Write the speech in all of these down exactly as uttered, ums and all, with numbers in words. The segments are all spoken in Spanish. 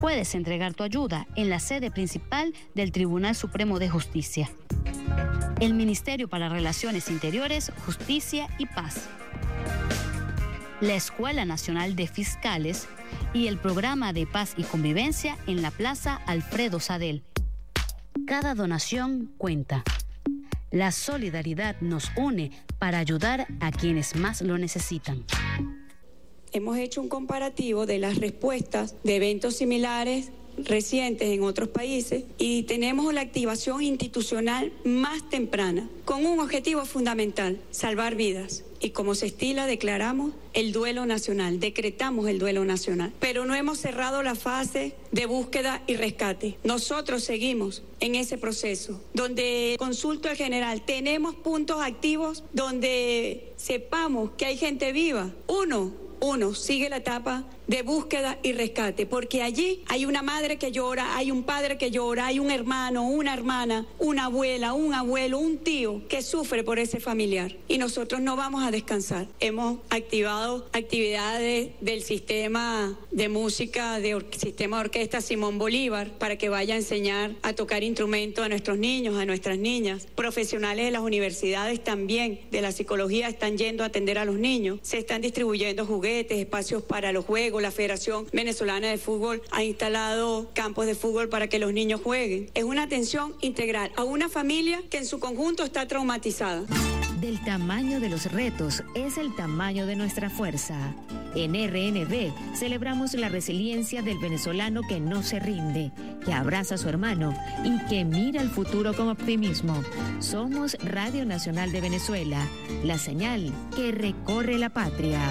Puedes entregar tu ayuda en la sede principal del Tribunal Supremo de Justicia. El Ministerio para Relaciones Interiores, Justicia y Paz, la Escuela Nacional de Fiscales y el Programa de Paz y Convivencia en la Plaza Alfredo Sadel. Cada donación cuenta. La solidaridad nos une para ayudar a quienes más lo necesitan. Hemos hecho un comparativo de las respuestas de eventos similares recientes en otros países y tenemos la activación institucional más temprana, con un objetivo fundamental: salvar vidas. Y como se estila, declaramos el duelo nacional, decretamos el duelo nacional. Pero no hemos cerrado la fase de búsqueda y rescate. Nosotros seguimos en ese proceso, donde consulto al general, tenemos puntos activos donde sepamos que hay gente viva. Uno, uno, sigue la etapa de búsqueda y rescate, porque allí hay una madre que llora, hay un padre que llora, hay un hermano, una hermana, una abuela, un abuelo, un tío que sufre por ese familiar. Y nosotros no vamos a descansar. Hemos activado actividades del sistema de música, del sistema de orquesta Simón Bolívar, para que vaya a enseñar a tocar instrumentos a nuestros niños, a nuestras niñas. Profesionales de las universidades también, de la psicología, están yendo a atender a los niños. Se están distribuyendo juguetes, espacios para los juegos. La Federación Venezolana de Fútbol ha instalado campos de fútbol para que los niños jueguen. Es una atención integral a una familia que en su conjunto está traumatizada. Del tamaño de los retos es el tamaño de nuestra fuerza. En R N B celebramos la resiliencia del venezolano que no se rinde, que abraza a su hermano y que mira el futuro con optimismo. Somos Radio Nacional de Venezuela, la señal que recorre la patria.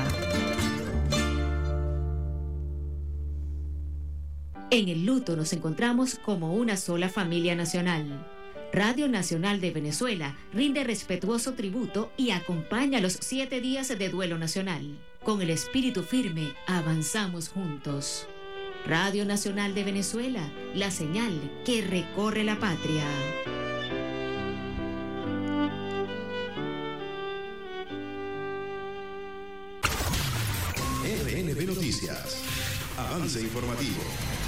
En el luto nos encontramos como una sola familia nacional. Radio Nacional de Venezuela rinde respetuoso tributo y acompaña los siete días de duelo nacional. Con el espíritu firme, avanzamos juntos. Radio Nacional de Venezuela, la señal que recorre la patria. R N B Noticias. Avance informativo.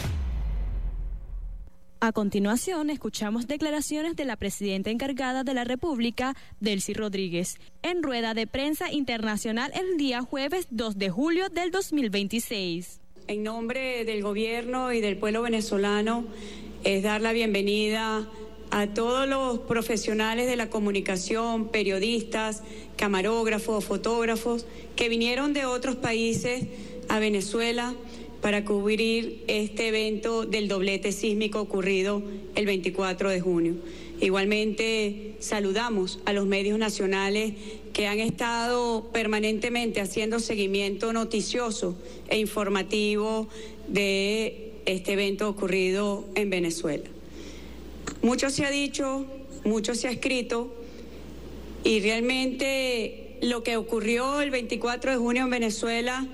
A continuación, escuchamos declaraciones de la presidenta encargada de la República, Delcy Rodríguez, en rueda de prensa internacional el día jueves dos de julio del dos mil veintiséis. En nombre del gobierno y del pueblo venezolano, es dar la bienvenida a todos los profesionales de la comunicación, periodistas, camarógrafos, fotógrafos, que vinieron de otros países a Venezuela para cubrir este evento del doblete sísmico ocurrido el veinticuatro de junio. Igualmente saludamos a los medios nacionales que han estado permanentemente haciendo seguimiento noticioso e informativo de este evento ocurrido en Venezuela. Mucho se ha dicho, mucho se ha escrito, y realmente lo que ocurrió el veinticuatro de junio en Venezuela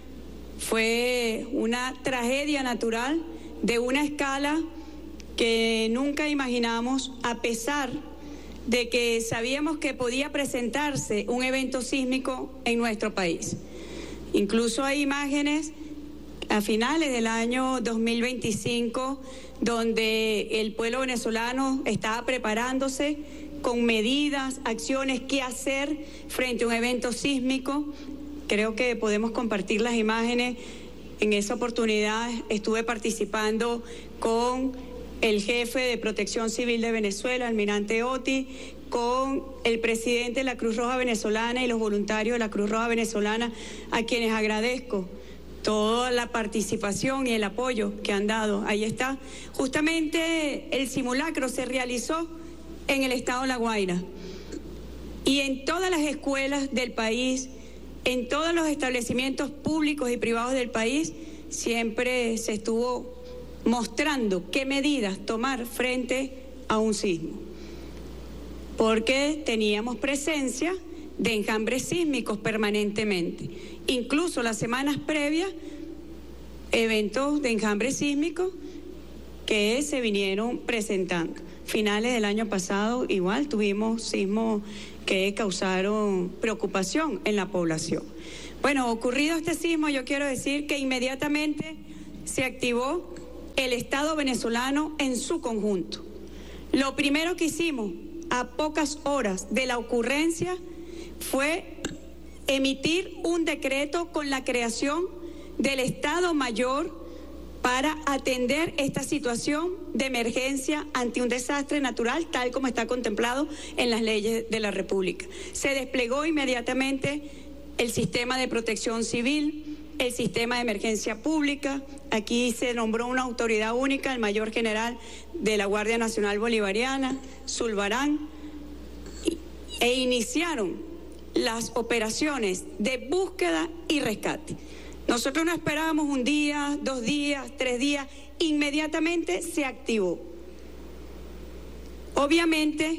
fue una tragedia natural de una escala que nunca imaginamos, a pesar de que sabíamos que podía presentarse un evento sísmico en nuestro país. Incluso hay imágenes a finales del año dos mil veinticinco donde el pueblo venezolano estaba preparándose con medidas, acciones, qué hacer frente a un evento sísmico. Creo que podemos compartir las imágenes. En esa oportunidad estuve participando con el jefe de Protección Civil de Venezuela, almirante Oti, con el presidente de la Cruz Roja Venezolana y los voluntarios de la Cruz Roja Venezolana, a quienes agradezco toda la participación y el apoyo que han dado. Ahí está. Justamente el simulacro se realizó en el estado de La Guaira. Y en todas las escuelas del país, en todos los establecimientos públicos y privados del país, siempre se estuvo mostrando qué medidas tomar frente a un sismo. Porque teníamos presencia de enjambres sísmicos permanentemente. Incluso las semanas previas, eventos de enjambres sísmicos que se vinieron presentando. Finales del año pasado, igual tuvimos sismos que causaron preocupación en la población. Bueno, ocurrido este sismo, yo quiero decir que inmediatamente se activó el Estado venezolano en su conjunto. Lo primero que hicimos a pocas horas de la ocurrencia fue emitir un decreto con la creación del Estado Mayor para atender esta situación de emergencia ante un desastre natural, tal como está contemplado en las leyes de la República. Se desplegó inmediatamente el sistema de protección civil, el sistema de emergencia pública. Aquí se nombró una autoridad única, el mayor general de la Guardia Nacional Bolivariana, Zulbarán, e iniciaron las operaciones de búsqueda y rescate. Nosotros no esperábamos un día, dos días, tres días, inmediatamente se activó. Obviamente,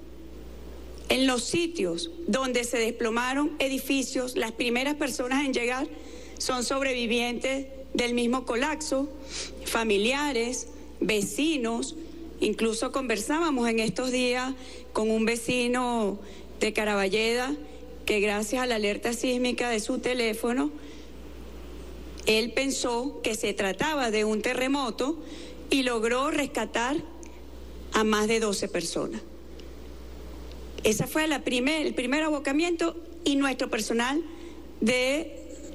en los sitios donde se desplomaron edificios, las primeras personas en llegar son sobrevivientes del mismo colapso, familiares, vecinos. Incluso conversábamos en estos días con un vecino de Caraballeda que gracias a la alerta sísmica de su teléfono, él pensó que se trataba de un terremoto y logró rescatar a más de doce personas. Ese fue la primer, el primer abocamiento, y nuestro personal de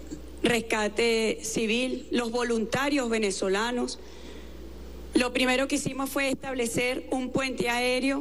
rescate civil, los voluntarios venezolanos. Lo primero que hicimos fue establecer un puente aéreo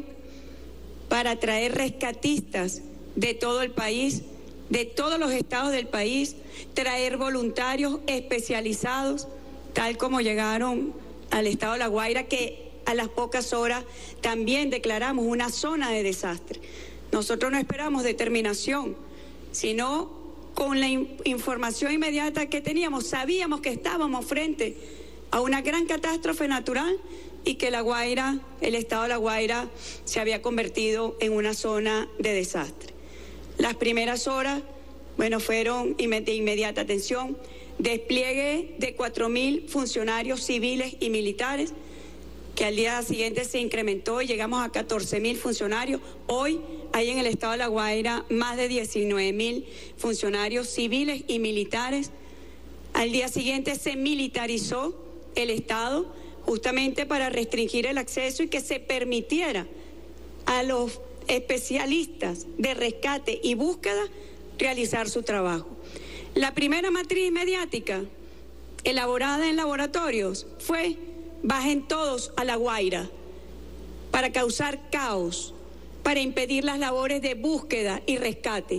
para traer rescatistas de todo el país, de todos los estados del país, traer voluntarios especializados, tal como llegaron al estado de La Guaira, que a las pocas horas también declaramos una zona de desastre. Nosotros no esperamos determinación, sino con la in- información inmediata que teníamos, sabíamos que estábamos frente a una gran catástrofe natural y que La Guaira, el estado de La Guaira, se había convertido en una zona de desastre. Las primeras horas, bueno, fueron de inmediata atención, despliegue de cuatro mil funcionarios civiles y militares, que al día siguiente se incrementó y llegamos a catorce mil funcionarios. Hoy hay en el estado de La Guaira más de diecinueve mil funcionarios civiles y militares. Al día siguiente se militarizó el estado justamente para restringir el acceso y que se permitiera a los especialistas de rescate y búsqueda realizar su trabajo. La primera matriz mediática elaborada en laboratorios fue: bajen todos a La Guaira, para causar caos, para impedir las labores de búsqueda y rescate.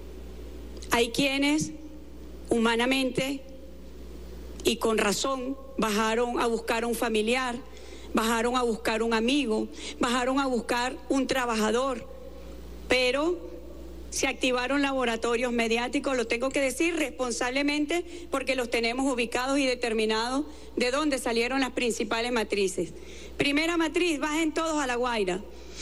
Hay quienes humanamente y con razón bajaron a buscar a un familiar, bajaron a buscar un amigo, bajaron a buscar un trabajador, pero se activaron laboratorios mediáticos, lo tengo que decir responsablemente porque los tenemos ubicados y determinados de dónde salieron las principales matrices. Primera matriz: bajen todos a La Guaira.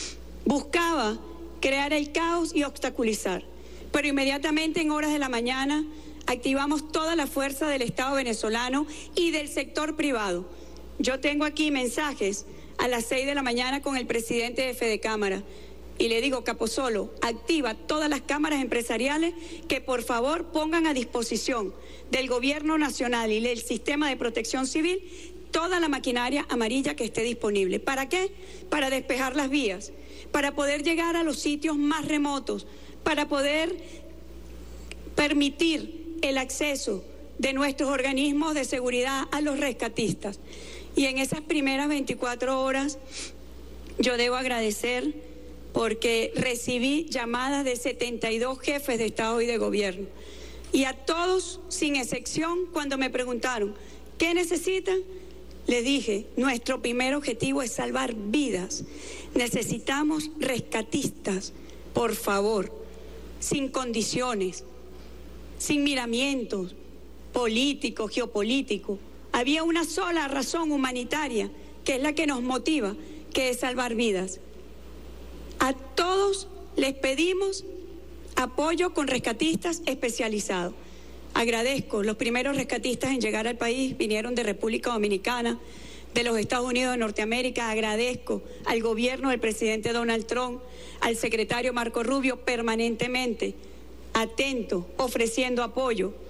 Buscaba crear el caos y obstaculizar, pero inmediatamente en horas de la mañana activamos toda la fuerza del Estado venezolano y del sector privado. Yo tengo aquí mensajes a las seis de la mañana con el presidente de Fedecámara y le digo: Capozolo, activa todas las cámaras empresariales que por favor pongan a disposición del gobierno nacional y del sistema de protección civil toda la maquinaria amarilla que esté disponible. ¿Para qué? Para despejar las vías, para poder llegar a los sitios más remotos, para poder permitir el acceso de nuestros organismos de seguridad a los rescatistas. Y en esas primeras veinticuatro horas yo debo agradecer porque recibí llamadas de setenta y dos jefes de Estado y de Gobierno. Y a todos, sin excepción, cuando me preguntaron ¿qué necesitan?, les dije: nuestro primer objetivo es salvar vidas. Necesitamos rescatistas, por favor, sin condiciones, sin miramientos políticos, geopolíticos. Había una sola razón humanitaria, que es la que nos motiva, que es salvar vidas. A todos les pedimos apoyo con rescatistas especializados. Agradezco, los primeros rescatistas en llegar al país vinieron de República Dominicana, de los Estados Unidos de Norteamérica. Agradezco al gobierno del presidente Donald Trump, al secretario Marco Rubio, permanentemente atento, ofreciendo apoyo.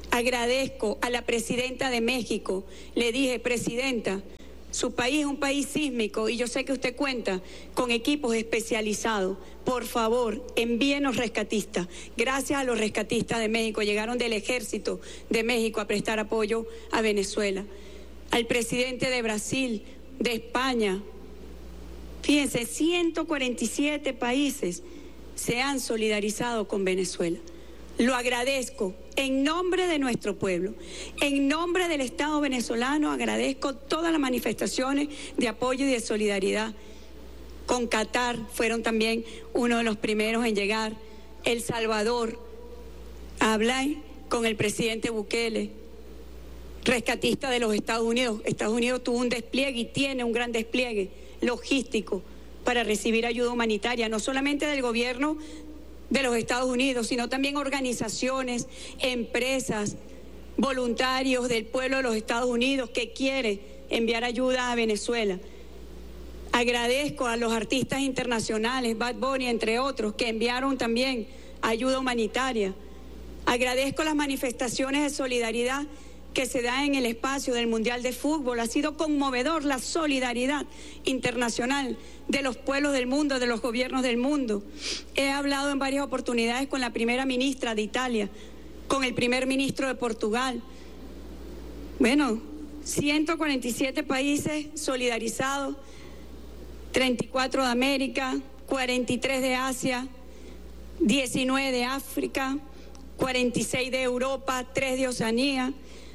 Agradezco a la presidenta de México. Le dije, presidenta, su país es un país sísmico y yo sé que usted cuenta con equipos especializados. Por favor, envíenos rescatistas. Gracias a los rescatistas de México, llegaron del Ejército de México a prestar apoyo a Venezuela. Al presidente de Brasil, de España. Fíjense, ciento cuarenta y siete países se han solidarizado con Venezuela. Lo agradezco en nombre de nuestro pueblo, en nombre del Estado venezolano. Agradezco todas las manifestaciones de apoyo y de solidaridad. Con Qatar fueron también uno de los primeros en llegar. El Salvador, hablé con el presidente Bukele, rescatista de los Estados Unidos. Estados Unidos tuvo un despliegue y tiene un gran despliegue logístico para recibir ayuda humanitaria, no solamente del gobierno de los Estados Unidos, sino también organizaciones, empresas, voluntarios del pueblo de los Estados Unidos que quiere enviar ayuda a Venezuela. Agradezco a los artistas internacionales, Bad Bunny, entre otros, que enviaron también ayuda humanitaria. Agradezco las manifestaciones de solidaridad que se da en el espacio del Mundial de Fútbol. Ha sido conmovedor la solidaridad internacional de los pueblos del mundo, de los gobiernos del mundo. He hablado en varias oportunidades con la primera ministra de Italia, con el primer ministro de Portugal. Bueno, ciento cuarenta y siete países solidarizados, treinta y cuatro de América, cuarenta y tres de Asia, diecinueve de África, cuarenta y seis de Europa, tres de Oceanía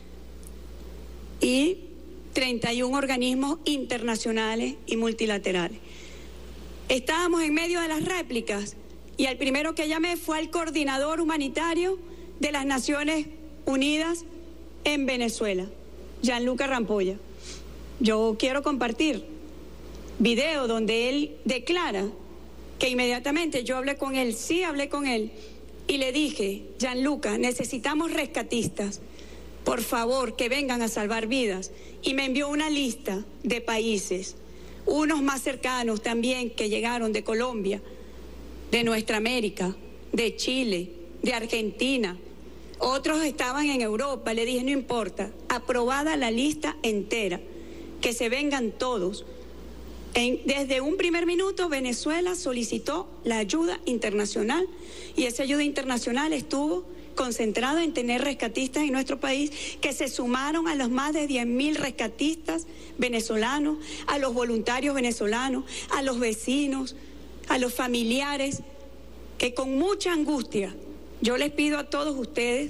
y treinta y un organismos internacionales y multilaterales. Estábamos en medio de las réplicas y el primero que llamé fue al coordinador humanitario de las Naciones Unidas en Venezuela, Gianluca Rampolla. Yo quiero compartir video donde él declara que inmediatamente yo hablé con él, sí hablé con él, y le dije, Gianluca, necesitamos rescatistas, por favor, que vengan a salvar vidas. Y me envió una lista de países, unos más cercanos también que llegaron de Colombia, de nuestra América, de Chile, de Argentina. Otros estaban en Europa. Le dije, no importa, aprobada la lista entera, que se vengan todos. En, desde un primer minuto Venezuela solicitó la ayuda internacional y esa ayuda internacional estuvo concentrada en tener rescatistas en nuestro país que se sumaron a los más de diez mil rescatistas venezolanos, a los voluntarios venezolanos, a los vecinos, a los familiares, que con mucha angustia yo les pido a todos ustedes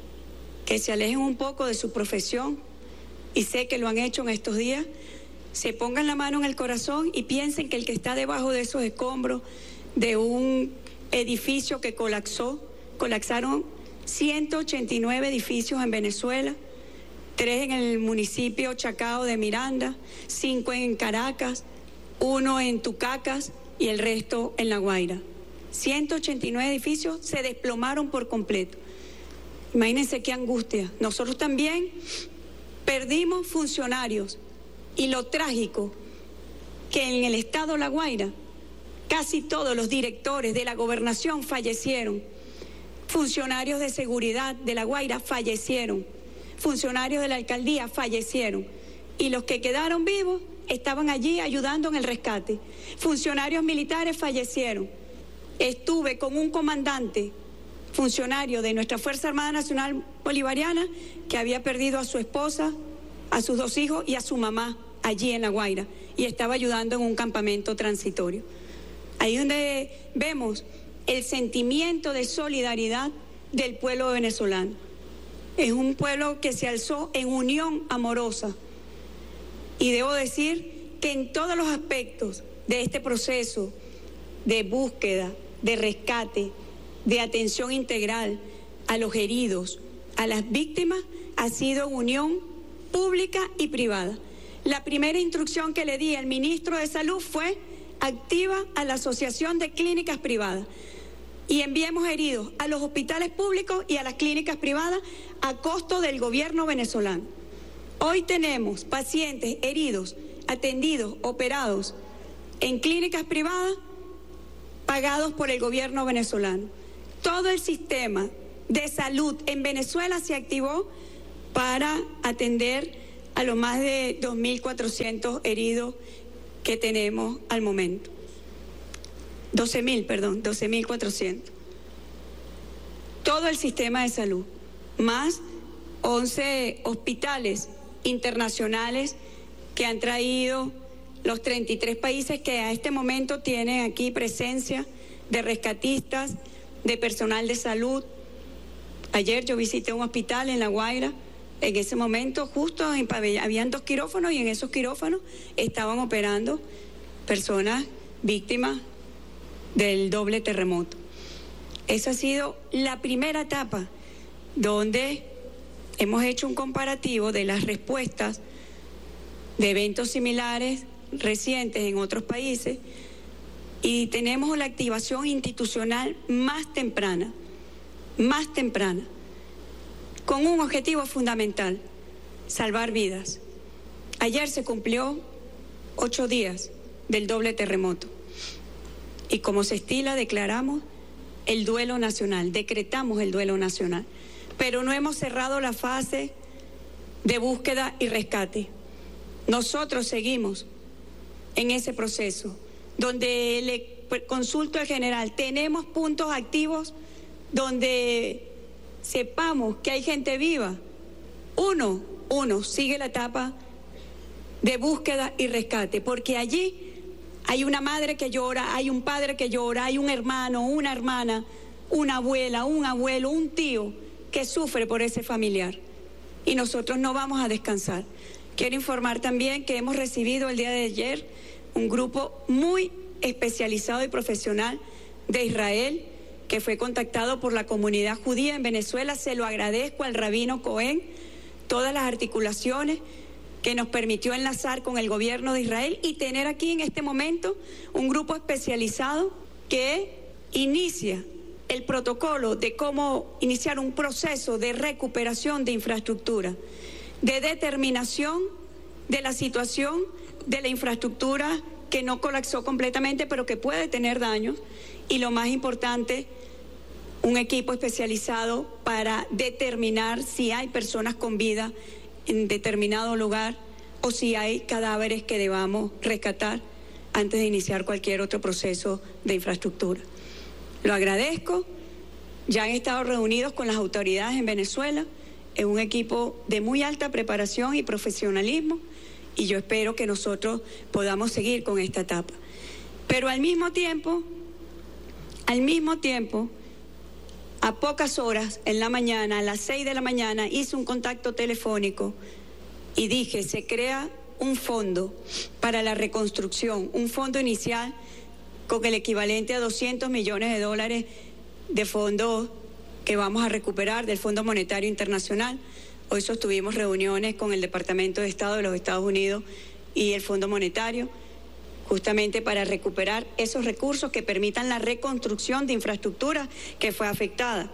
que se alejen un poco de su profesión, y sé que lo han hecho en estos días, se pongan la mano en el corazón y piensen que el que está debajo de esos escombros de un edificio que colapsó, colapsaron ciento ochenta y nueve edificios en Venezuela, tres en el municipio Chacao de Miranda, cinco en Caracas, uno en Tucacas y el resto en La Guaira. ciento ochenta y nueve edificios se desplomaron por completo. Imagínense qué angustia. Nosotros también perdimos funcionarios y lo trágico que en el estado La Guaira casi todos los directores de la gobernación fallecieron. Funcionarios de seguridad de La Guaira fallecieron, funcionarios de la alcaldía fallecieron, y los que quedaron vivos estaban allí ayudando en el rescate. Funcionarios militares fallecieron. Estuve con un comandante, funcionario de nuestra Fuerza Armada Nacional Bolivariana, que había perdido a su esposa, a sus dos hijos y a su mamá allí en La Guaira, y estaba ayudando en un campamento transitorio. Ahí es donde vemos el sentimiento de solidaridad del pueblo venezolano. Es un pueblo que se alzó en unión amorosa. Y debo decir que en todos los aspectos de este proceso de búsqueda, de rescate, de atención integral a los heridos, a las víctimas, ha sido unión pública y privada. La primera instrucción que le di al ministro de Salud fue: activa a la Asociación de Clínicas Privadas y enviemos heridos a los hospitales públicos y a las clínicas privadas a costo del gobierno venezolano. Hoy tenemos pacientes heridos, atendidos, operados en clínicas privadas pagados por el gobierno venezolano. Todo el sistema de salud en Venezuela se activó para atender a los más de dos mil cuatrocientos heridos que tenemos al momento. doce mil, perdón, doce mil cuatrocientos. Todo el sistema de salud, más once hospitales internacionales que han traído los treinta y tres países que a este momento tienen aquí presencia de rescatistas, de personal de salud. Ayer yo visité un hospital en La Guaira. En ese momento justo en pabellón, habían dos quirófanos y en esos quirófanos estaban operando personas víctimas del doble terremoto. Esa ha sido la primera etapa donde hemos hecho un comparativo de las respuestas de eventos similares recientes en otros países y tenemos la activación institucional más temprana, más temprana, con un objetivo fundamental: salvar vidas. Ayer se cumplió ocho días del doble terremoto y como se estila declaramos el duelo nacional, decretamos el duelo nacional, pero no hemos cerrado la fase de búsqueda y rescate. Nosotros seguimos en ese proceso, donde le consulto al general, tenemos puntos activos donde sepamos que hay gente viva. Uno, uno, sigue la etapa de búsqueda y rescate, porque allí hay una madre que llora, hay un padre que llora, hay un hermano, una hermana, una abuela, un abuelo, un tío que sufre por ese familiar. Y nosotros no vamos a descansar. Quiero informar también que hemos recibido el día de ayer un grupo muy especializado y profesional de Israel, que fue contactado por la comunidad judía en Venezuela. Se lo agradezco al rabino Cohen, todas las articulaciones que nos permitió enlazar con el gobierno de Israel y tener aquí en este momento un grupo especializado que inicia el protocolo de cómo iniciar un proceso de recuperación de infraestructura, de determinación de la situación de la infraestructura que no colapsó completamente, pero que puede tener daños, y lo más importante, un equipo especializado para determinar si hay personas con vida en determinado lugar o si hay cadáveres que debamos rescatar antes de iniciar cualquier otro proceso de infraestructura. Lo agradezco. Ya han estado reunidos con las autoridades en Venezuela. Es un equipo de muy alta preparación y profesionalismo y yo espero que nosotros podamos seguir con esta etapa. Pero al mismo tiempo, al mismo tiempo, a pocas horas en la mañana, a las seis de la mañana, hice un contacto telefónico y dije, se crea un fondo para la reconstrucción, un fondo inicial con el equivalente a doscientos millones de dólares de fondos que vamos a recuperar del Fondo Monetario Internacional. Hoy sostuvimos reuniones con el Departamento de Estado de los Estados Unidos y el Fondo Monetario, justamente para recuperar esos recursos que permitan la reconstrucción de infraestructura que fue afectada.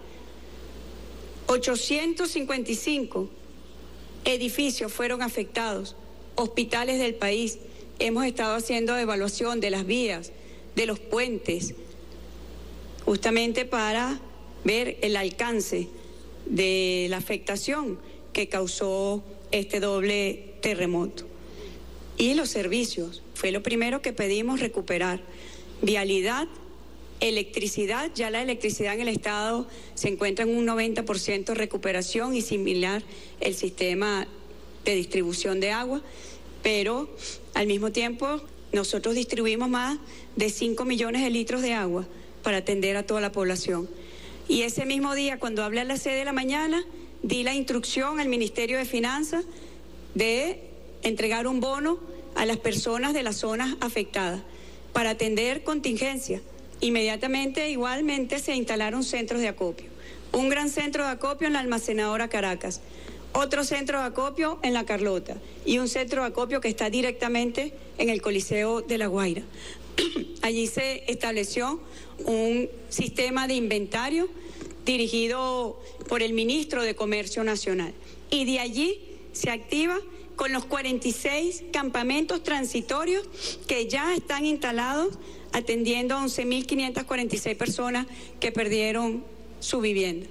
ochocientos cincuenta y cinco edificios fueron afectados, hospitales del país. Hemos estado haciendo evaluación de las vías, de los puentes, justamente para ver el alcance de la afectación que causó este doble terremoto. Y los servicios, fue lo primero que pedimos recuperar. Vialidad, electricidad, ya la electricidad en el Estado se encuentra en un noventa por ciento de recuperación y similar el sistema de distribución de agua, pero al mismo tiempo nosotros distribuimos más de cinco millones de litros de agua para atender a toda la población. Y ese mismo día, cuando hablé a las seis de la mañana, di la instrucción al Ministerio de Finanzas de entregar un bono a las personas de las zonas afectadas para atender contingencia. Inmediatamente, igualmente, se instalaron centros de acopio. Un gran centro de acopio en la almacenadora Caracas, otro centro de acopio en La Carlota y un centro de acopio que está directamente en el Coliseo de La Guaira. Allí se estableció un sistema de inventario dirigido por el ministro de Comercio Nacional y de allí se activa con los cuarenta y seis campamentos transitorios que ya están instalados atendiendo a once mil quinientas cuarenta y seis personas que perdieron su vivienda.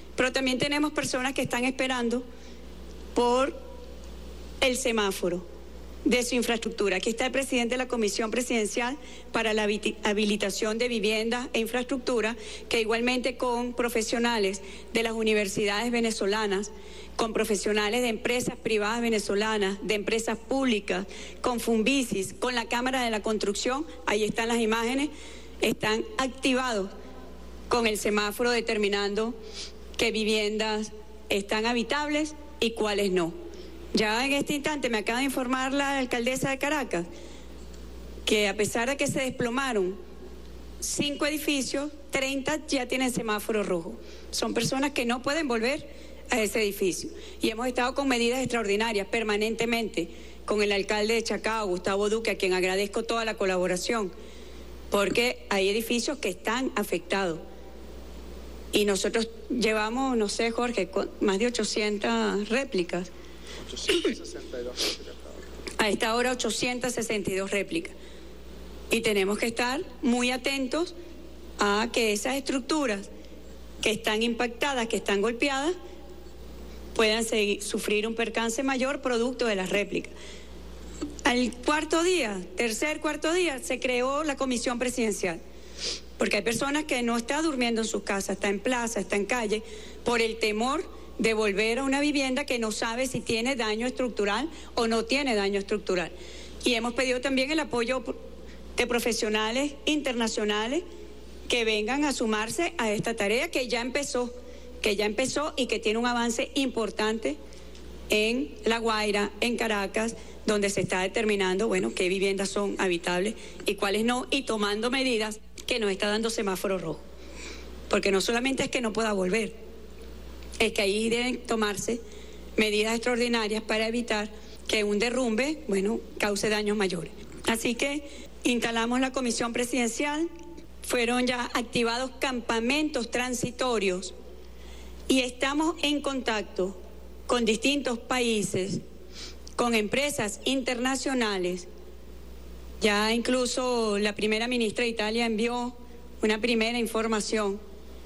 Pero también tenemos personas que están esperando por el semáforo de su infraestructura. Aquí está el presidente de la Comisión Presidencial para la Habilitación de Viviendas e Infraestructura, que igualmente con profesionales de las universidades venezolanas, con profesionales de empresas privadas venezolanas, de empresas públicas, con Funvisis, con la Cámara de la Construcción, ahí están las imágenes, están activados con el semáforo determinando qué viviendas están habitables y cuáles no. Ya en este instante me acaba de informar la alcaldesa de Caracas que a pesar de que se desplomaron cinco edificios, treinta ya tienen semáforo rojo. Son personas que no pueden volver a ese edificio. Y hemos estado con medidas extraordinarias permanentemente con el alcalde de Chacao, Gustavo Duque, a quien agradezco toda la colaboración, porque hay edificios que están afectados. Y nosotros llevamos, no sé, Jorge, más de ochocientas réplicas. ochocientas sesenta y dos réplicas. A esta hora ochocientas sesenta y dos réplicas. Y tenemos que estar muy atentos a que esas estructuras que están impactadas, que están golpeadas, puedan seguir, sufrir un percance mayor producto de las réplicas. Al cuarto día, tercer, cuarto día, se creó la comisión presidencial. Porque hay personas que no están durmiendo en sus casas, está en plaza, está en calle, por el temor de volver a una vivienda que no sabe si tiene daño estructural o no tiene daño estructural. Y hemos pedido también el apoyo de profesionales internacionales que vengan a sumarse a esta tarea que ya empezó, que ya empezó y que tiene un avance importante en La Guaira, en Caracas, donde se está determinando, bueno, qué viviendas son habitables y cuáles no, y tomando medidas que nos está dando semáforo rojo. Porque no solamente es que no pueda volver, es que ahí deben tomarse medidas extraordinarias para evitar que un derrumbe, bueno, cause daños mayores. Así que instalamos la comisión presidencial, fueron ya activados campamentos transitorios y estamos en contacto con distintos países, con empresas internacionales. Ya incluso la primera ministra de Italia envió una primera información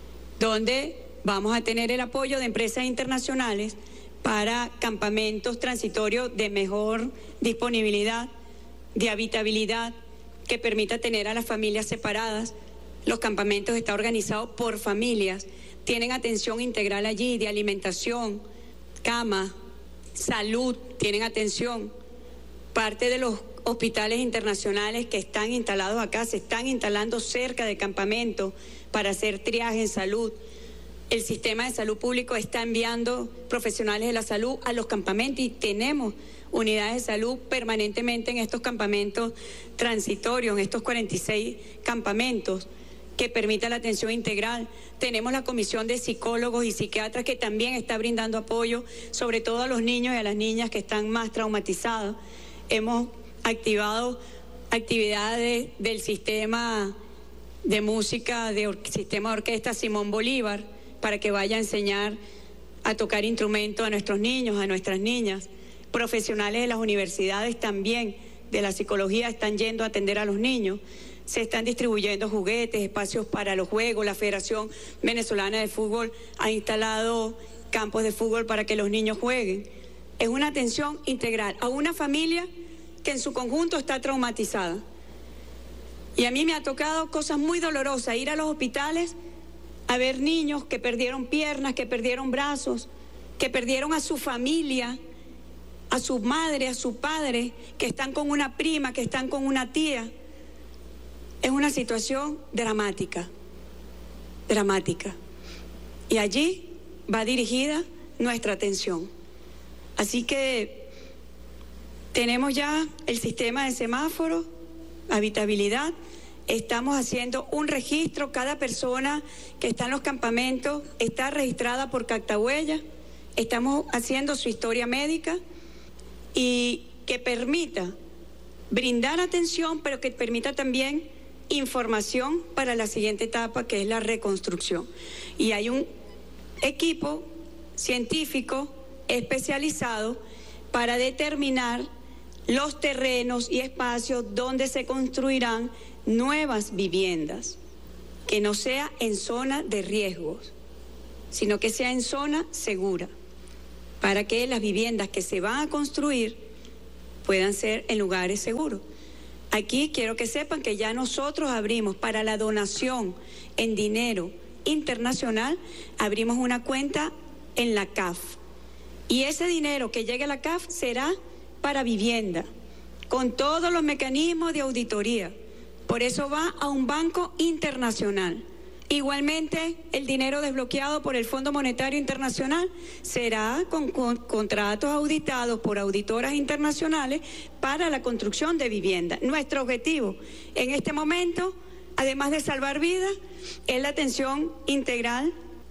donde vamos a tener el apoyo de empresas internacionales para campamentos transitorios de mejor disponibilidad, de habitabilidad, que permita tener a las familias separadas. Los campamentos están organizados por familias, tienen atención integral allí de alimentación, cama, salud, tienen atención. Parte de los hospitales internacionales que están instalados acá se están instalando cerca de campamentos para hacer triaje en salud. El sistema de salud público está enviando profesionales de la salud a los campamentos y tenemos unidades de salud permanentemente en estos campamentos transitorios, en estos cuarenta y seis campamentos que permita la atención integral. Tenemos la comisión de psicólogos y psiquiatras que también está brindando apoyo, sobre todo a los niños y a las niñas que están más traumatizados. Hemos activado actividades del sistema de música, del sistema de orquesta Simón Bolívar, para que vaya a enseñar a tocar instrumentos a nuestros niños, a nuestras niñas. Profesionales de las universidades también, de la psicología, están yendo a atender a los niños. Se están distribuyendo juguetes, espacios para los juegos. La Federación Venezolana de Fútbol ha instalado campos de fútbol para que los niños jueguen. Es una atención integral a una familia que en su conjunto está traumatizada. Y a mí me ha tocado cosas muy dolorosas, ir a los hospitales a ver niños que perdieron piernas, que perdieron brazos, que perdieron a su familia, a su madre, a su padre, que están con una prima, que están con una tía. Es una situación dramática, dramática. Y allí va dirigida nuestra atención. Así que tenemos ya el sistema de semáforo, habitabilidad. Estamos haciendo un registro. Cada persona que está en los campamentos está registrada por Cactahuella. Estamos haciendo su historia médica y que permita brindar atención, pero que permita también información para la siguiente etapa, que es la reconstrucción. Y hay un equipo científico especializado para determinar los terrenos y espacios donde se construirán nuevas viviendas, que no sea en zona de riesgos, sino que sea en zona segura, para que las viviendas que se van a construir puedan ser en lugares seguros. Aquí quiero que sepan que ya nosotros abrimos para la donación en dinero internacional, abrimos una cuenta en la C A F. Y ese dinero que llegue a la C A F será para vivienda, con todos los mecanismos de auditoría. Por eso va a un banco internacional. Igualmente, el dinero desbloqueado por el Fondo Monetario Internacional será con, con contratos auditados por auditoras internacionales para la construcción de vivienda. Nuestro objetivo en este momento, además de salvar vidas, es la atención integral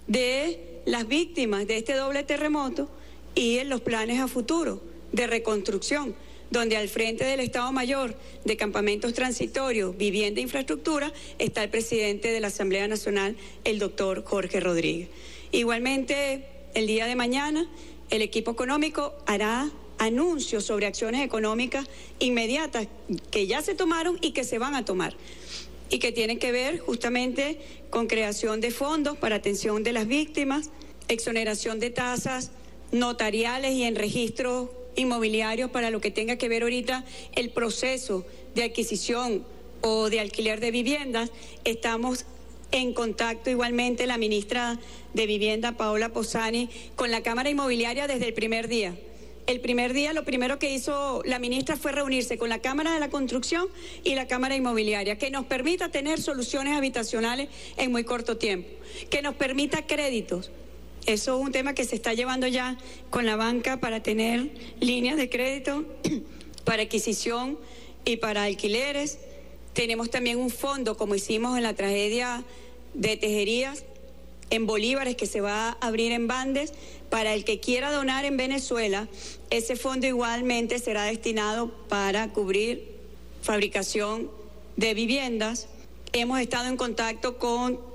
de las víctimas de este doble terremoto y en los planes a futuro de reconstrucción, donde al frente del Estado Mayor de Campamentos Transitorios, Vivienda e Infraestructura está el presidente de la Asamblea Nacional, el doctor Jorge Rodríguez. Igualmente, el día de mañana, el equipo económico hará anuncios sobre acciones económicas inmediatas que ya se tomaron y que se van a tomar, y que tienen que ver justamente con creación de fondos para atención de las víctimas, exoneración de tasas notariales y en registros inmobiliarios para lo que tenga que ver ahorita el proceso de adquisición o de alquiler de viviendas. Estamos en contacto igualmente la ministra de Vivienda, Paola Posani, con la Cámara Inmobiliaria desde el primer día. El primer día lo primero que hizo la ministra fue reunirse con la Cámara de la Construcción y la Cámara Inmobiliaria, que nos permita tener soluciones habitacionales en muy corto tiempo, que nos permita créditos. Eso es un tema que se está llevando ya con la banca para tener líneas de crédito para adquisición y para alquileres. Tenemos también un fondo, como hicimos en la tragedia de Tejerías, en bolívares, que se va a abrir en bandes. Para el que quiera donar en Venezuela, ese fondo igualmente será destinado para cubrir fabricación de viviendas. Hemos estado en contacto con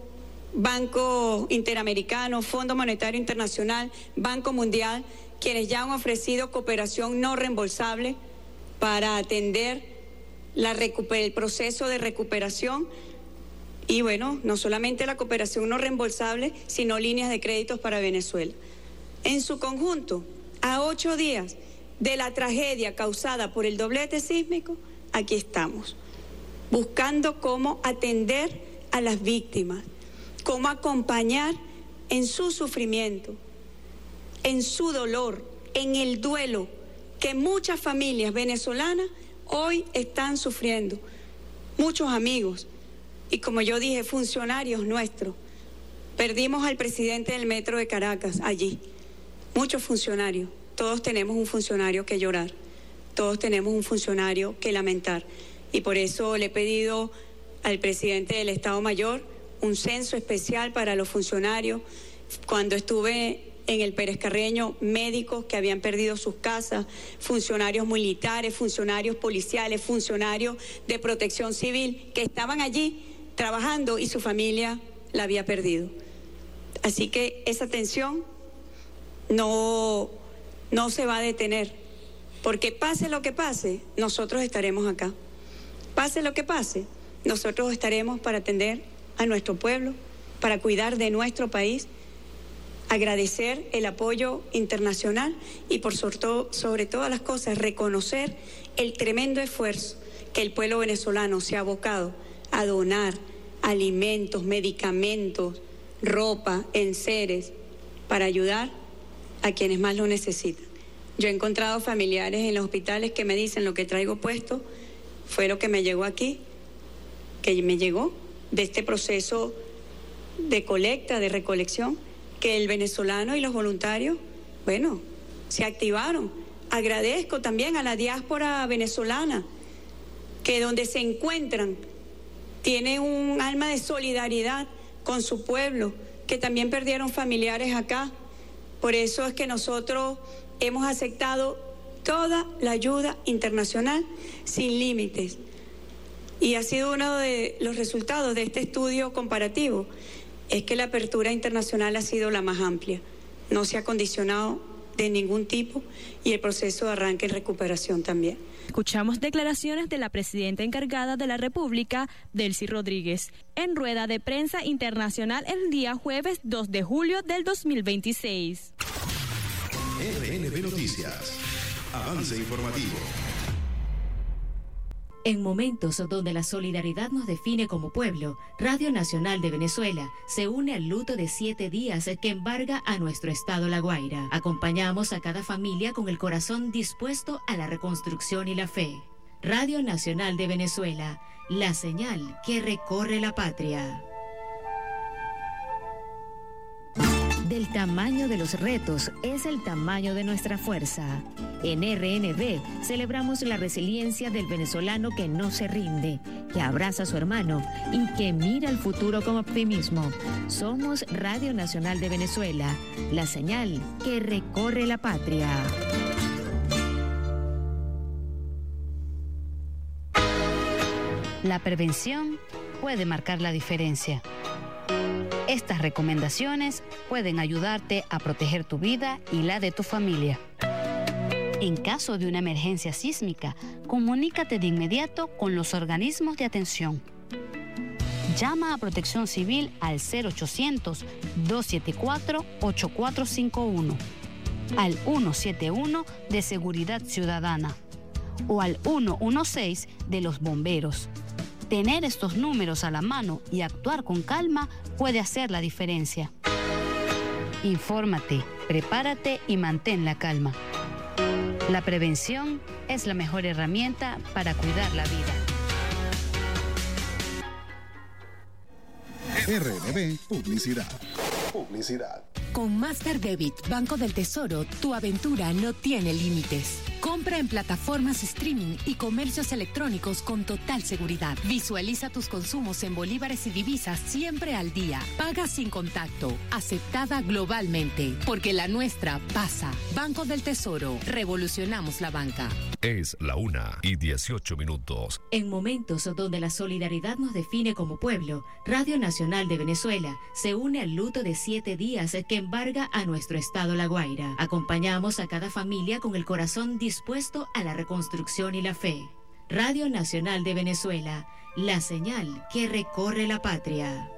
Banco Interamericano, Fondo Monetario Internacional, Banco Mundial, quienes ya han ofrecido cooperación no reembolsable para atender la recuper- el proceso de recuperación. Y bueno, no solamente la cooperación no reembolsable, sino líneas de créditos para Venezuela. En su conjunto, a ocho días de la tragedia causada por el doblete sísmico, aquí estamos, buscando cómo atender a las víctimas, cómo acompañar en su sufrimiento, en su dolor, en el duelo que muchas familias venezolanas hoy están sufriendo, muchos amigos y, como yo dije, funcionarios nuestros. Perdimos al presidente del Metro de Caracas allí, muchos funcionarios, todos tenemos un funcionario que llorar, todos tenemos un funcionario que lamentar, y por eso le he pedido al presidente del Estado Mayor un censo especial para los funcionarios. Cuando estuve en el Pérez Carreño, médicos que habían perdido sus casas, funcionarios militares, funcionarios policiales, funcionarios de protección civil que estaban allí trabajando y su familia la había perdido. Así que esa atención no, no se va a detener, porque pase lo que pase, nosotros estaremos acá. Pase lo que pase, nosotros estaremos para atender a nuestro pueblo, para cuidar de nuestro país, agradecer el apoyo internacional y por sobre, todo, sobre todas las cosas reconocer el tremendo esfuerzo que el pueblo venezolano se ha abocado a donar alimentos, medicamentos, ropa, enseres, para ayudar a quienes más lo necesitan. Yo he encontrado familiares en los hospitales que me dicen: lo que traigo puesto fue lo que me llegó aquí, que me llegó de este proceso de colecta, de recolección, que el venezolano y los voluntarios, bueno, se activaron. Agradezco también a la diáspora venezolana, que donde se encuentran tienen un alma de solidaridad con su pueblo, que también perdieron familiares acá. Por eso es que nosotros hemos aceptado toda la ayuda internacional sin límites. Y ha sido uno de los resultados de este estudio comparativo, es que la apertura internacional ha sido la más amplia, no se ha condicionado de ningún tipo, y el proceso de arranque y recuperación también. escuchamos declaraciones de la presidenta encargada de la República, Delcy Rodríguez, en rueda de prensa internacional el día jueves dos de julio del dos mil veintiséis. R N B Noticias. Avance informativo. En momentos donde la solidaridad nos define como pueblo, Radio Nacional de Venezuela se une al luto de siete días que embarga a nuestro estado La Guaira. Acompañamos a cada familia con el corazón dispuesto a la reconstrucción y la fe. Radio Nacional de Venezuela, la señal que recorre la patria. Del tamaño de los retos es el tamaño de nuestra fuerza. En R N B celebramos la resiliencia del venezolano que no se rinde, que abraza a su hermano y que mira el futuro con optimismo. Somos Radio Nacional de Venezuela, la señal que recorre la patria. La prevención puede marcar la diferencia. Estas recomendaciones pueden ayudarte a proteger tu vida y la de tu familia. En caso de una emergencia sísmica, comunícate de inmediato con los organismos de atención. Llama a Protección Civil al cero ochocientos, dos siete cuatro, ocho cuatro cinco uno, al ciento setenta y uno de Seguridad Ciudadana o al ciento dieciséis de los bomberos. Tener estos números a la mano y actuar con calma puede hacer la diferencia. Infórmate, prepárate y mantén la calma. La prevención es la mejor herramienta para cuidar la vida. R N B Publicidad. Publicidad. Con Master Debit, Banco del Tesoro, tu aventura no tiene límites. Compra en plataformas streaming y comercios electrónicos con total seguridad. Visualiza tus consumos en bolívares y divisas siempre al día. Paga sin contacto. Aceptada globalmente. Porque la nuestra pasa. Banco del Tesoro. Revolucionamos la banca. Es la una y dieciocho minutos. En momentos donde la solidaridad nos define como pueblo, Radio Nacional de Venezuela se une al luto de siete días que embarga a nuestro estado La Guaira. Acompañamos a cada familia con el corazón dispuesto a la reconstrucción y la fe. Radio Nacional de Venezuela, la señal que recorre la patria.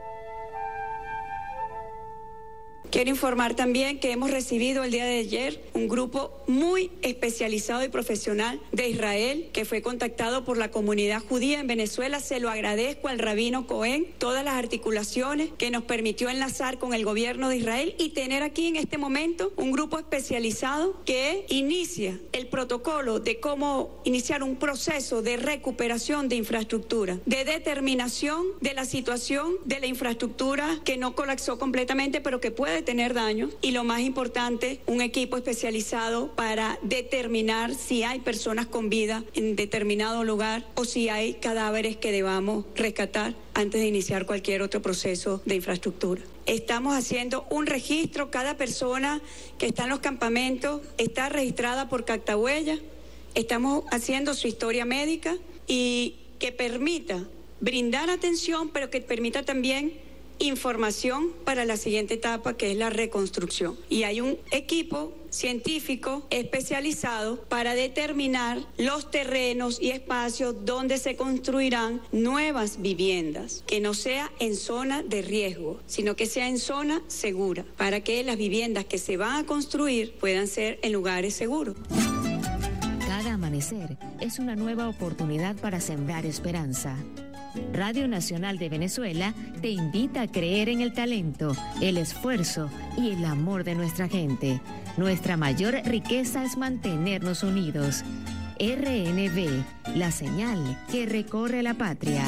Quiero informar también que hemos recibido el día de ayer un grupo muy especializado y profesional de Israel que fue contactado por la comunidad judía en Venezuela. Se lo agradezco al rabino Cohen, todas las articulaciones que nos permitió enlazar con el gobierno de Israel y tener aquí en este momento un grupo especializado que inicia el protocolo de cómo iniciar un proceso de recuperación de infraestructura, de determinación de la situación de la infraestructura que no colapsó completamente, pero que puede tener daños, y lo más importante, un equipo especializado para determinar si hay personas con vida en determinado lugar o si hay cadáveres que debamos rescatar antes de iniciar cualquier otro proceso de infraestructura. Estamos haciendo un registro, cada persona que está en los campamentos está registrada por Cactahuella, estamos haciendo su historia médica y que permita brindar atención, pero que permita también información para la siguiente etapa, que es la reconstrucción. Y hay un equipo científico especializado para determinar los terrenos y espacios donde se construirán nuevas viviendas, que no sea en zona de riesgo, sino que sea en zona segura, para que las viviendas que se van a construir puedan ser en lugares seguros. Cada amanecer es una nueva oportunidad para sembrar esperanza. Radio Nacional de Venezuela te invita a creer en el talento, el esfuerzo y el amor de nuestra gente. Nuestra mayor riqueza es mantenernos unidos. R N B, la señal que recorre la patria.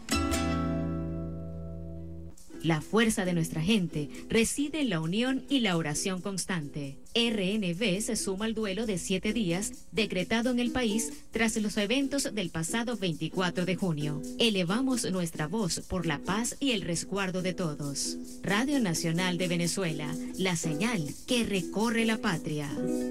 La fuerza de nuestra gente reside en la unión y la oración constante. R N B se suma al duelo de siete días decretado en el país tras los eventos del pasado veinticuatro de junio. Elevamos nuestra voz por la paz y el resguardo de todos. Radio Nacional de Venezuela, la señal que recorre la patria.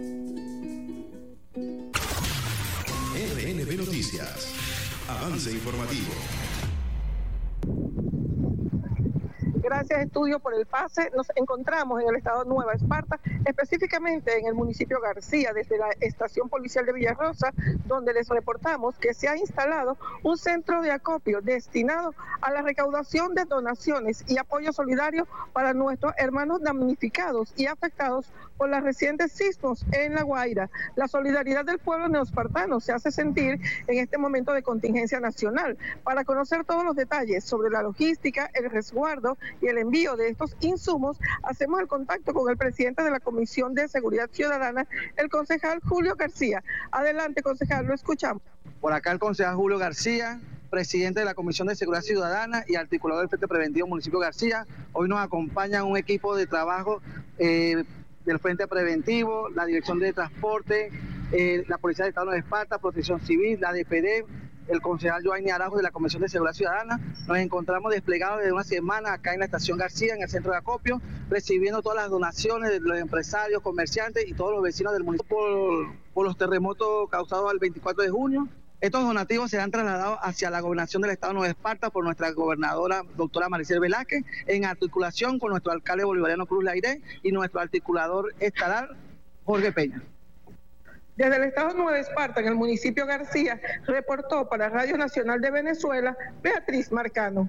R N B Noticias. Avance informativo. Gracias, estudio, por el pase. Nos encontramos en el estado Nueva Esparta, específicamente en el municipio García, desde la estación policial de Villarrosa, donde les reportamos que se ha instalado un centro de acopio destinado a la recaudación de donaciones y apoyo solidario para nuestros hermanos damnificados y afectados por los recientes sismos en La Guaira. La solidaridad del pueblo neoespartano se hace sentir en este momento de contingencia nacional. Para conocer todos los detalles sobre la logística, el resguardo y el envío de estos insumos, hacemos el contacto con el presidente de la Comisión de Seguridad Ciudadana, el concejal Julio García. Adelante, concejal, lo escuchamos. Por acá el concejal Julio García, presidente de la Comisión de Seguridad Ciudadana y articulador del Frente Preventivo Municipio García. Hoy nos acompaña un equipo de trabajo eh, del Frente Preventivo, la Dirección de Transporte, eh, la Policía del Estado de Esparta, Protección Civil, la D P D, el concejal Joanny Araujo de la Comisión de Seguridad Ciudadana. Nos encontramos desplegados desde una semana acá en la estación García, en el centro de acopio, recibiendo todas las donaciones de los empresarios, comerciantes y todos los vecinos del municipio por, por los terremotos causados el veinticuatro de junio. Estos donativos serán trasladados hacia la gobernación del Estado de Nueva Esparta por nuestra gobernadora, doctora Maricel Velázquez, en articulación con nuestro alcalde bolivariano Cruz Lairé y nuestro articulador estatal, Jorge Peña. Desde el estado de Nueva Esparta, en el municipio García, reportó para Radio Nacional de Venezuela, Beatriz Marcano.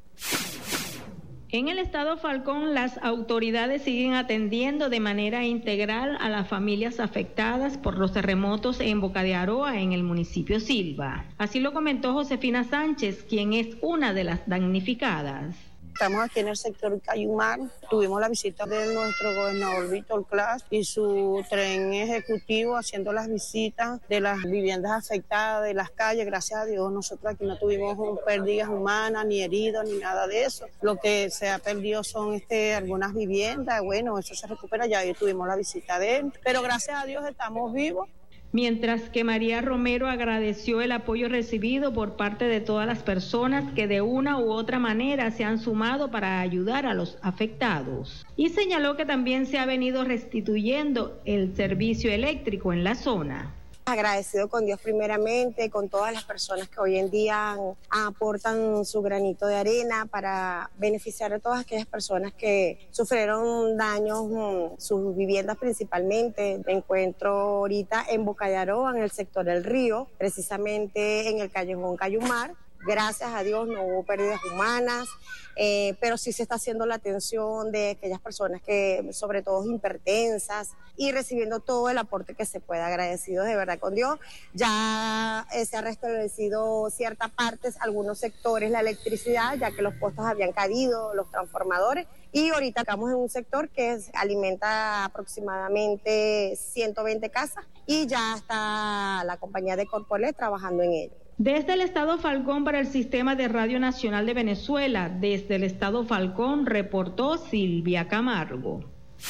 En el estado Falcón, las autoridades siguen atendiendo de manera integral a las familias afectadas por los terremotos en Boca de Aroa, en el municipio Silva. Así lo comentó Josefina Sánchez, quien es una de las damnificadas. Estamos aquí en el sector Cayumar, tuvimos la visita de nuestro gobernador Víctor Clas y su tren ejecutivo haciendo las visitas de las viviendas afectadas, de las calles. Gracias a Dios nosotros aquí no tuvimos pérdidas humanas, ni heridos, ni nada de eso. Lo que se ha perdido son este, algunas viviendas, bueno, eso se recupera, ya hoy tuvimos la visita de él, pero gracias a Dios estamos vivos. Mientras que María Romero agradeció el apoyo recibido por parte de todas las personas que de una u otra manera se han sumado para ayudar a los afectados. Y señaló que también se ha venido restituyendo el servicio eléctrico en la zona. Agradecido con Dios primeramente, con todas las personas que hoy en día aportan su granito de arena para beneficiar a todas aquellas personas que sufrieron daños, sus viviendas principalmente. Me encuentro ahorita en Boca de Aroa, en el sector del río, precisamente en el callejón Cayumar. Gracias a Dios no hubo pérdidas humanas, eh, pero sí se está haciendo la atención de aquellas personas que, sobre todo hipertensas, y recibiendo todo el aporte que se pueda. Agradecidos de verdad con Dios. Ya eh, se ha restablecido ciertas partes, algunos sectores, la electricidad, ya que los postos habían caído, los transformadores, y ahorita estamos en un sector que es, alimenta aproximadamente ciento veinte casas, y ya está la compañía de Corpolet trabajando en ello. Desde el estado Falcón para el Sistema de Radio Nacional de Venezuela, desde el estado Falcón, reportó Silvia Camargo.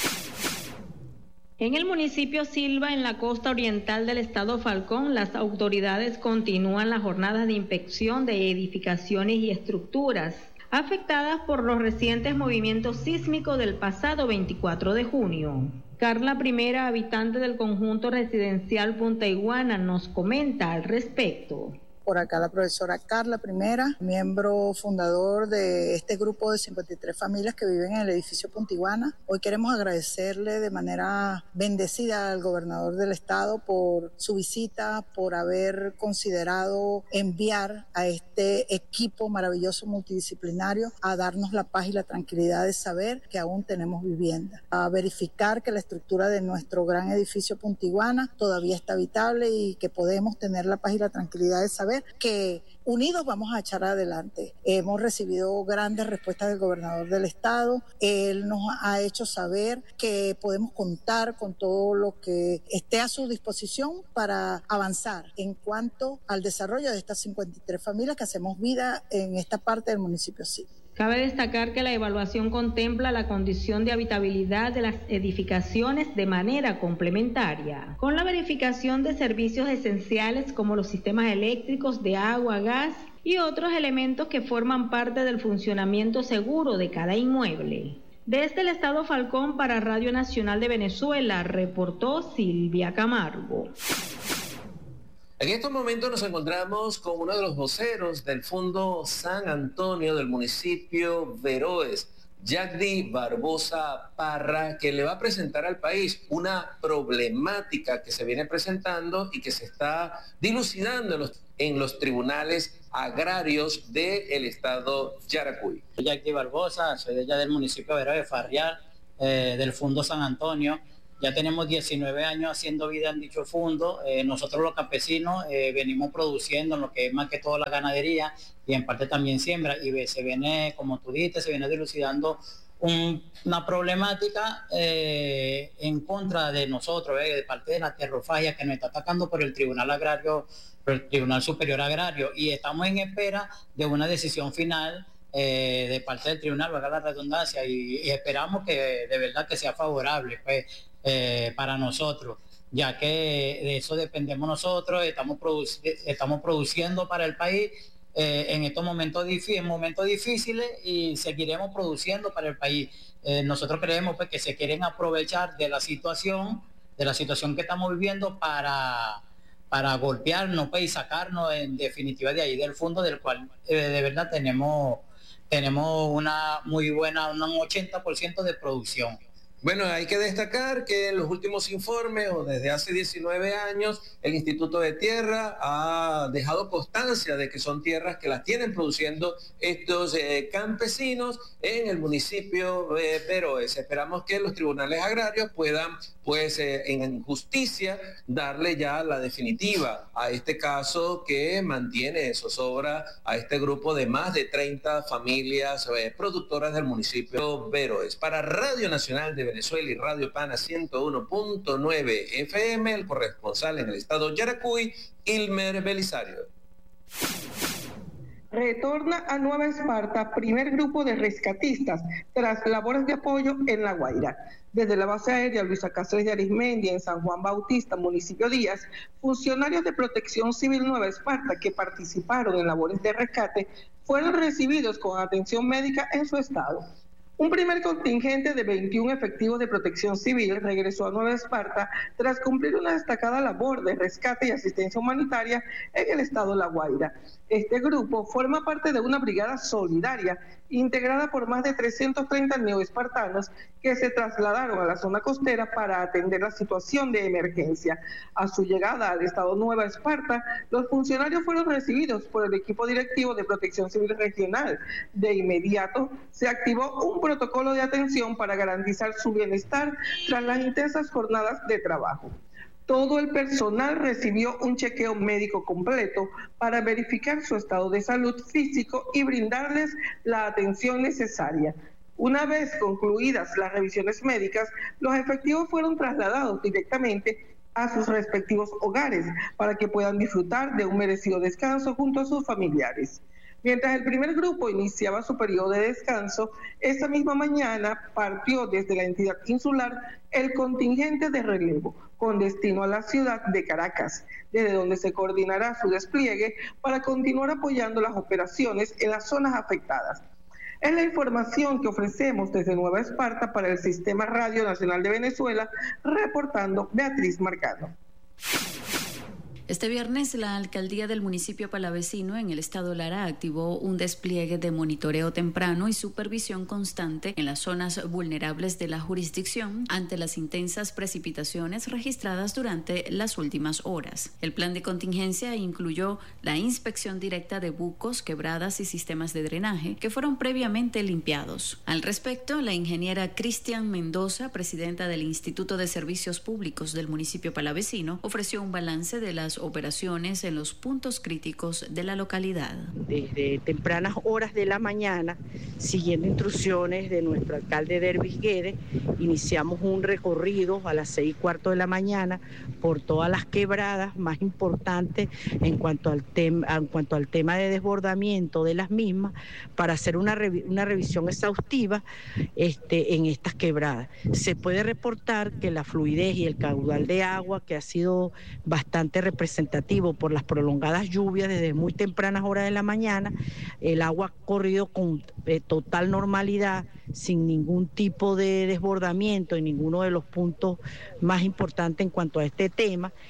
En el municipio Silva, en la costa oriental del estado Falcón, las autoridades continúan las jornadas de inspección de edificaciones y estructuras afectadas por los recientes movimientos sísmicos del pasado veinticuatro de junio. Carla Primera, habitante del conjunto residencial Punta Iguana, nos comenta al respecto. Por acá la profesora Carla Primera, miembro fundador de este grupo de cincuenta y tres familias que viven en el edificio Punta Iguana. Hoy queremos agradecerle de manera bendecida al gobernador del estado por su visita, por haber considerado enviar a este equipo maravilloso multidisciplinario a darnos la paz y la tranquilidad de saber que aún tenemos vivienda, a verificar que la estructura de nuestro gran edificio Punta Iguana todavía está habitable y que podemos tener la paz y la tranquilidad de saber que unidos vamos a echar adelante. Hemos recibido grandes respuestas del gobernador del estado. Él nos ha hecho saber que podemos contar con todo lo que esté a su disposición para avanzar en cuanto al desarrollo de estas cincuenta y tres familias que hacemos vida en esta parte del municipio sí. Cabe destacar que la evaluación contempla la condición de habitabilidad de las edificaciones de manera complementaria, con la verificación de servicios esenciales como los sistemas eléctricos, de agua, gas y otros elementos que forman parte del funcionamiento seguro de cada inmueble. Desde el estado Falcón para Radio Nacional de Venezuela, reportó Silvia Camargo. En estos momentos nos encontramos con uno de los voceros del Fondo San Antonio del municipio Veroes, Yagdi Barbosa Parra, que le va a presentar al país una problemática que se viene presentando y que se está dilucidando en los, en los tribunales agrarios del estado Yaracuy. Yagdi Barbosa, soy de allá del municipio de Farrial, eh, del Fundo San Antonio. Ya tenemos diecinueve años haciendo vida en dicho fundo. Eh, nosotros los campesinos eh, venimos produciendo en lo que es más que todo la ganadería y en parte también siembra. Y se viene, como tú dijiste, se viene dilucidando un, una problemática eh, en contra de nosotros, eh, de parte de la terrofagia que nos está atacando por el Tribunal Agrario, por el Tribunal Superior Agrario. Y estamos en espera de una decisión final Eh, de parte del tribunal, valga la redundancia, y, y esperamos que de verdad que sea favorable pues, eh, para nosotros, ya que de eso dependemos nosotros, estamos, produc estamos produciendo para el país eh, en estos momentos, en momentos difíciles y seguiremos produciendo para el país. Eh, nosotros creemos pues, que se quieren aprovechar de la situación, de la situación que estamos viviendo para... para golpearnos pues, y sacarnos en definitiva de ahí del fondo del cual eh, de verdad tenemos tenemos una muy buena, un ochenta por ciento de producción. Bueno, hay que destacar que en los últimos informes, o desde hace diecinueve años, el Instituto de Tierra ha dejado constancia de que son tierras que las tienen produciendo estos eh, campesinos en el municipio de Beroes. Esperamos que los tribunales agrarios puedan, pues, eh, en justicia, darle ya la definitiva a este caso que mantiene en zozobra a este grupo de más de treinta familias eh, productoras del municipio de Beroes. Para Radio Nacional de Venezuela y Radio Pana ciento uno punto nueve F M, el corresponsal en el estado Yaracuy, Ilmer Belisario. Retorna a Nueva Esparta primer grupo de rescatistas tras labores de apoyo en La Guaira. Desde la base aérea Luisa Cáceres de Arismendi en San Juan Bautista, municipio Díaz, funcionarios de Protección Civil Nueva Esparta que participaron en labores de rescate fueron recibidos con atención médica en su estado. Un primer contingente de veintiún efectivos de Protección Civil regresó a Nueva Esparta tras cumplir una destacada labor de rescate y asistencia humanitaria en el estado La Guaira. Este grupo forma parte de una brigada solidaria integrada por más de trescientos treinta neoespartanos que se trasladaron a la zona costera para atender la situación de emergencia. A su llegada al estado Nueva Esparta, los funcionarios fueron recibidos por el equipo directivo de Protección Civil Regional. De inmediato se activó un protocolo de atención para garantizar su bienestar tras las intensas jornadas de trabajo. Todo el personal recibió un chequeo médico completo para verificar su estado de salud físico y brindarles la atención necesaria. Una vez concluidas las revisiones médicas, los efectivos fueron trasladados directamente a sus respectivos hogares para que puedan disfrutar de un merecido descanso junto a sus familiares. Mientras el primer grupo iniciaba su periodo de descanso, esa misma mañana partió desde la entidad insular el contingente de relevo con destino a la ciudad de Caracas, desde donde se coordinará su despliegue para continuar apoyando las operaciones en las zonas afectadas. Es la información que ofrecemos desde Nueva Esparta para el Sistema Radio Nacional de Venezuela, reportando Beatriz Marcano. Este viernes, la alcaldía del municipio palavecino en el estado Lara activó un despliegue de monitoreo temprano y supervisión constante en las zonas vulnerables de la jurisdicción ante las intensas precipitaciones registradas durante las últimas horas. El plan de contingencia incluyó la inspección directa de bucos, quebradas y sistemas de drenaje que fueron previamente limpiados. Al respecto, la ingeniera Cristian Mendoza, presidenta del Instituto de Servicios Públicos del municipio palavecino, ofreció un balance de las operaciones en los puntos críticos de la localidad. Desde tempranas horas de la mañana, siguiendo instrucciones de nuestro alcalde Dervis Guedes, iniciamos un recorrido a las seis y cuarto de la mañana por todas las quebradas más importantes en cuanto al tema, en cuanto al tema de desbordamiento de las mismas, para hacer una, revi una revisión exhaustiva este, en estas quebradas. Se puede reportar que la fluidez y el caudal de agua, que ha sido bastante representativo por las prolongadas lluvias desde muy tempranas horas de la mañana, el agua ha corrido con eh, total normalidad, sin ningún tipo de desbordamiento en ninguno de los puntos más importantes en cuanto a este tema.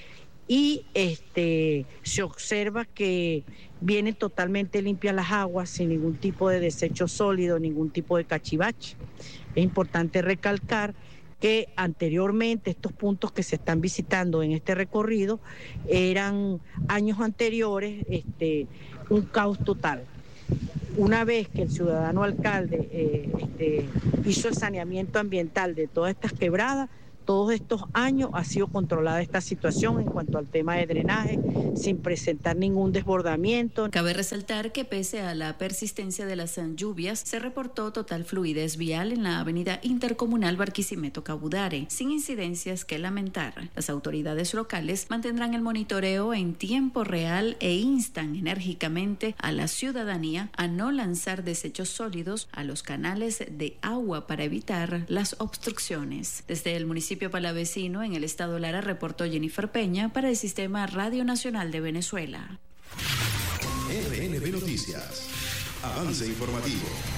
y este, se observa que vienen totalmente limpias las aguas, sin ningún tipo de desecho sólido, ningún tipo de cachivache. Es importante recalcar que anteriormente estos puntos que se están visitando en este recorrido eran años anteriores este, un caos total. Una vez que el ciudadano alcalde eh, este, hizo el saneamiento ambiental de todas estas quebradas, todos estos años ha sido controlada esta situación en cuanto al tema de drenaje, sin presentar ningún desbordamiento. Cabe resaltar que pese a la persistencia de las lluvias, se reportó total fluidez vial en la avenida intercomunal Barquisimeto-Cabudare, sin incidencias que lamentar. Las autoridades locales mantendrán el monitoreo en tiempo real e instan enérgicamente a la ciudadanía a no lanzar desechos sólidos a los canales de agua para evitar las obstrucciones. Desde el municipio palavecino en el estado Lara, reportó Jennifer Peña para el Sistema Radio Nacional de Venezuela. R N B Noticias. Avance informativo.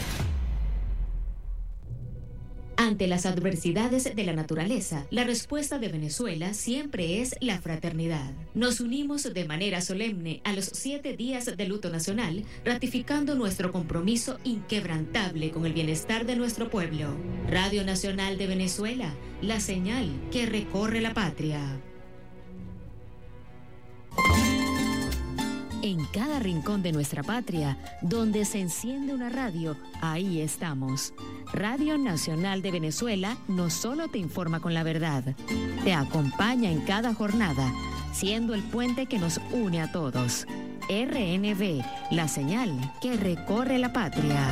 Ante las adversidades de la naturaleza, la respuesta de Venezuela siempre es la fraternidad. Nos unimos de manera solemne a los siete días de luto nacional, ratificando nuestro compromiso inquebrantable con el bienestar de nuestro pueblo. Radio Nacional de Venezuela, la señal que recorre la patria. En cada rincón de nuestra patria, donde se enciende una radio, ahí estamos. Radio Nacional de Venezuela no solo te informa con la verdad, te acompaña en cada jornada, siendo el puente que nos une a todos. R N V, la señal que recorre la patria.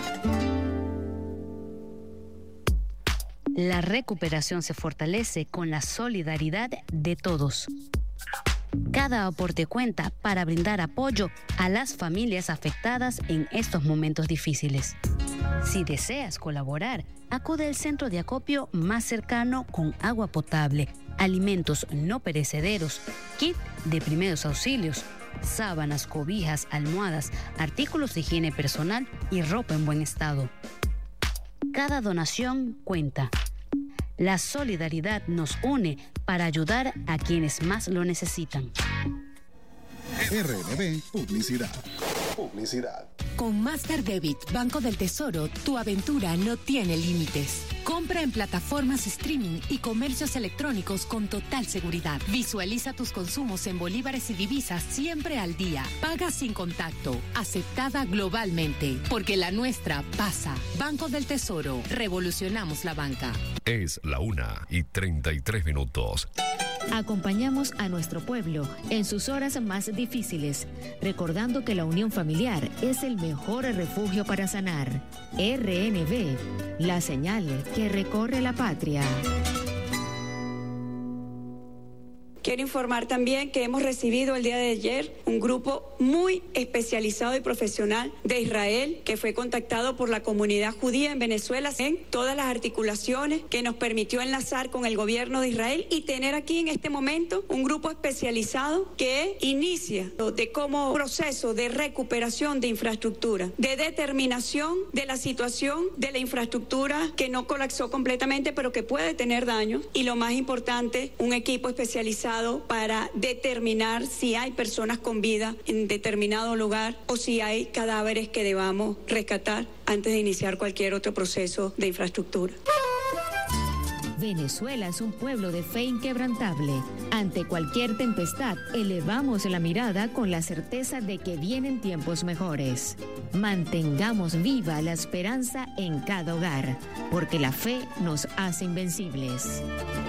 La recuperación se fortalece con la solidaridad de todos. Cada aporte cuenta para brindar apoyo a las familias afectadas en estos momentos difíciles. Si deseas colaborar, acude al centro de acopio más cercano con agua potable, alimentos no perecederos, kit de primeros auxilios, sábanas, cobijas, almohadas, artículos de higiene personal y ropa en buen estado. Cada donación cuenta. La solidaridad nos une para ayudar a quienes más lo necesitan. R N B Publicidad. Publicidad. Con Master Debit, Banco del Tesoro, tu aventura no tiene límites. Compra en plataformas streaming y comercios electrónicos con total seguridad. Visualiza tus consumos en bolívares y divisas siempre al día. Paga sin contacto. Aceptada globalmente. Porque la nuestra pasa. Banco del Tesoro. Revolucionamos la banca. Es la una y treinta y tres minutos. Acompañamos a nuestro pueblo en sus horas más difíciles, recordando que la unión familiar es el mejor refugio para sanar. R N V, la señal que recorre la patria. Quiero informar también que hemos recibido el día de ayer un grupo muy especializado y profesional de Israel que fue contactado por la comunidad judía en Venezuela en todas las articulaciones que nos permitió enlazar con el gobierno de Israel y tener aquí en este momento un grupo especializado que inicia de como proceso de recuperación de infraestructura, de determinación de la situación de la infraestructura que no colapsó completamente pero que puede tener daños y lo más importante, un equipo especializado para determinar si hay personas con vida en determinado lugar o si hay cadáveres que debamos rescatar antes de iniciar cualquier otro proceso de infraestructura. Venezuela es un pueblo de fe inquebrantable. Ante cualquier tempestad, elevamos la mirada con la certeza de que vienen tiempos mejores. Mantengamos viva la esperanza en cada hogar, porque la fe nos hace invencibles.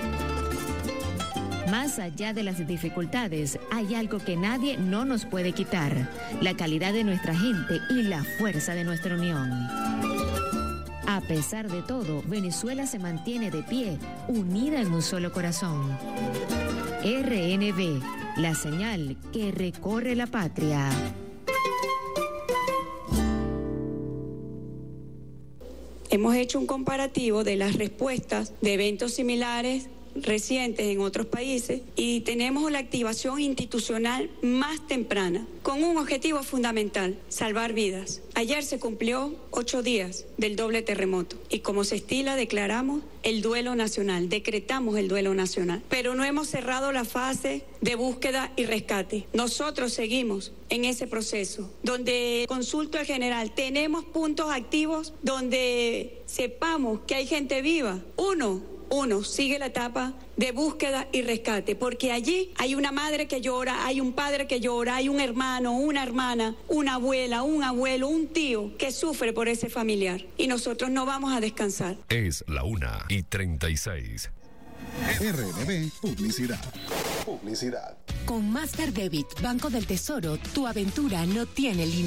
Más allá de las dificultades, hay algo que nadie no nos puede quitar: la calidad de nuestra gente y la fuerza de nuestra unión. A pesar de todo, Venezuela se mantiene de pie, unida en un solo corazón. R N V, la señal que recorre la patria. Hemos hecho un comparativo de las respuestas de eventos similares recientes en otros países y tenemos la activación institucional más temprana, con un objetivo fundamental: salvar vidas. Ayer se cumplió ocho días del doble terremoto y, como se estila, declaramos el duelo nacional, decretamos el duelo nacional, pero no hemos cerrado la fase de búsqueda y rescate. Nosotros seguimos en ese proceso, donde consulto al general, tenemos puntos activos donde sepamos que hay gente viva. Uno, uno, sigue la etapa de búsqueda y rescate, porque allí hay una madre que llora, hay un padre que llora, hay un hermano, una hermana, una abuela, un abuelo, un tío que sufre por ese familiar, y nosotros no vamos a descansar. Es la una y treinta y seis. R N B Publicidad. Publicidad. Con Master Debit, Banco del Tesoro, tu aventura no tiene límite.